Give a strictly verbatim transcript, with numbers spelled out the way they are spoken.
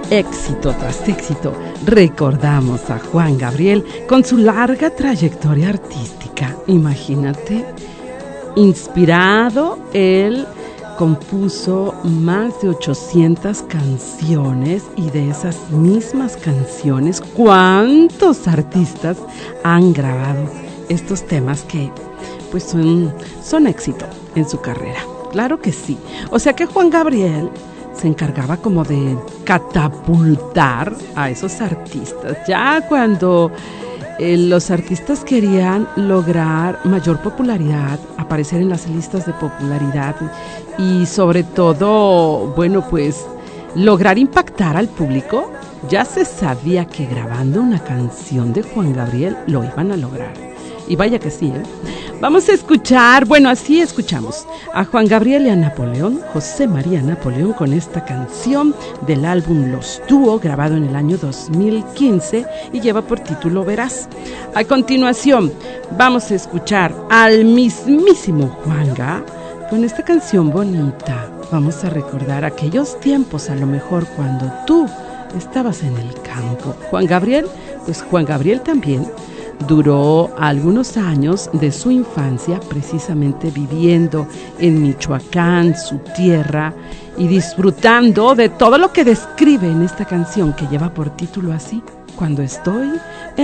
éxito tras éxito, recordamos a Juan Gabriel con su larga trayectoria artística. Imagínate, inspirado, él compuso más de ochocientas canciones, y de esas mismas canciones, ¿cuántos artistas han grabado estos temas que pues son, son éxito en su carrera? Claro que sí. O sea que Juan Gabriel se encargaba como de catapultar a esos artistas. Ya cuando eh, los artistas querían lograr mayor popularidad, aparecer en las listas de popularidad y sobre todo, bueno, pues lograr impactar al público, ya se sabía que grabando una canción de Juan Gabriel lo iban a lograr. Y vaya que sí, ¿eh? Vamos a escuchar, bueno, así escuchamos a Juan Gabriel y a Napoleón, José María Napoleón, con esta canción del álbum Los Dúo, grabado en el año dos mil quince y lleva por título Verás. A continuación, vamos a escuchar al mismísimo Juanga con esta canción bonita. Vamos a recordar aquellos tiempos, a lo mejor cuando tú estabas en el campo. Juan Gabriel, pues Juan Gabriel también duró algunos años de su infancia precisamente viviendo en Michoacán, su tierra, y disfrutando de todo lo que describe en esta canción que lleva por título así, Cuando estoy